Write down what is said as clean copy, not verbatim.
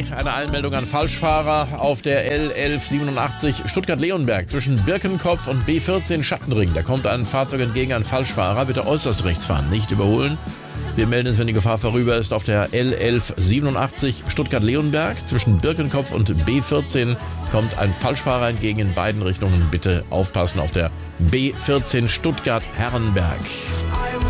2, eine Einmeldung an Falschfahrer auf der L1187 Stuttgart-Leonberg zwischen Birkenkopf und B14 Schattenring. Da kommt ein Fahrzeug entgegen, ein Falschfahrer. Bitte äußerst rechts fahren, nicht überholen. Wir melden es, wenn die Gefahr vorüber ist, auf der L1187 Stuttgart-Leonberg. Zwischen Birkenkopf und B14 kommt ein Falschfahrer entgegen in beiden Richtungen. Bitte aufpassen auf der B14 Stuttgart-Herrenberg.